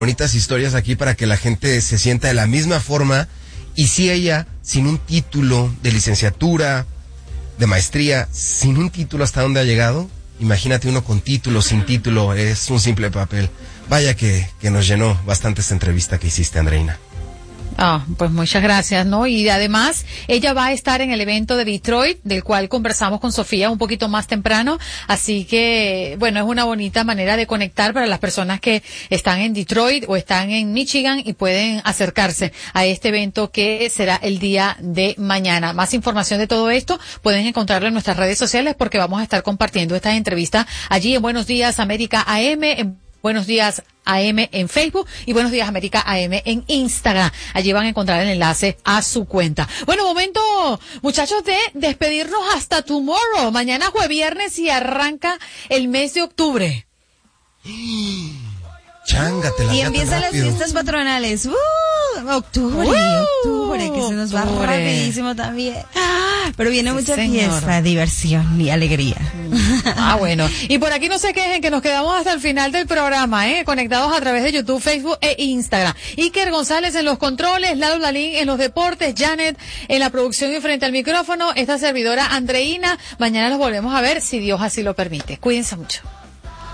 bonitas historias aquí para que la gente se sienta de la misma forma. Y si ella, sin un título de licenciatura, de maestría, sin un título, ¿hasta dónde ha llegado? Imagínate uno con título, sin título, es un simple papel. Vaya que nos llenó bastante esta entrevista que hiciste, Andreina. Pues muchas gracias, ¿no? Y además, ella va a estar en el evento de Detroit, del cual conversamos con Sofía un poquito más temprano, así que, bueno, es una bonita manera de conectar para las personas que están en Detroit o están en Michigan y pueden acercarse a este evento que será el día de mañana. Más información de todo esto pueden encontrarlo en nuestras redes sociales porque vamos a estar compartiendo esta entrevista allí en Buenos Días América AM, en Buenos Días AM en Facebook y Buenos Días América AM en Instagram. Allí van a encontrar el enlace a su cuenta. Bueno, momento, muchachos, de despedirnos hasta tomorrow. Mañana jueves viernes y arranca el mes de octubre. Chángate. Y empiezan las fiestas patronales. Octubre, que se nos va rapidísimo también. Pero viene mucha fiesta, diversión y alegría. Bueno. Y por aquí no se quejen que nos quedamos hasta el final del programa, conectados a través de YouTube, Facebook e Instagram. Iker González en los controles, Lalo Lalín en los deportes, Janet en la producción y frente al micrófono, esta servidora Andreina. Mañana los volvemos a ver si Dios así lo permite. Cuídense mucho.